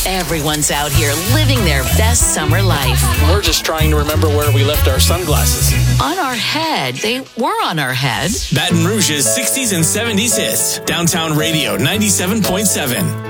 Everyone's out here living their best summer life. We're just trying to remember where we left our sunglasses. On our head. They were on our head. Baton Rouge's 60s and 70s hits. Downtown Radio 97.7.